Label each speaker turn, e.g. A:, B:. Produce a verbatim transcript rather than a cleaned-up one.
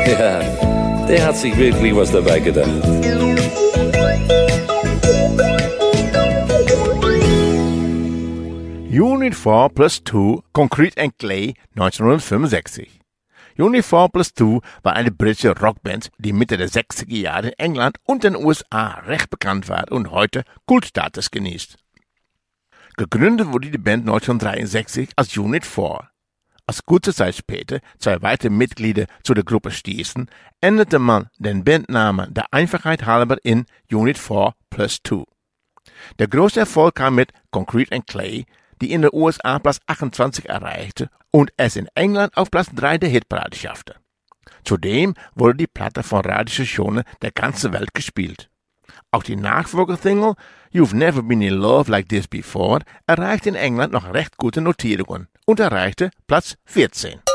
A: Ja, der hat sich wirklich was dabei gedacht.
B: Unit vier plus zwei, Concrete and Clay, neunzehnhundertfünfundsechzig. Unit vier plus zwei war eine britische Rockband, die Mitte der sechziger Jahre in England und den U S A recht bekannt war und heute Kultstatus genießt. Gegründet wurde die Band neunzehnhundertdreiundsechzig als Unit vier. Als kurze Zeit später zwei weitere Mitglieder zu der Gruppe stießen, änderte man den Bandnamen der Einfachheit halber in Unit vier plus zwei. Der große Erfolg kam mit Concrete and Clay, die in den U S A Platz achtundzwanzig erreichte und es in England auf Platz drei der Hitparade schaffte. Zudem wurde die Platte von Radiostationen der ganzen Welt gespielt. Auch die Nachfolgesingle You've Never Been in Love Like This Before erreichte in England noch recht gute Notierungen und erreichte Platz vierzehn.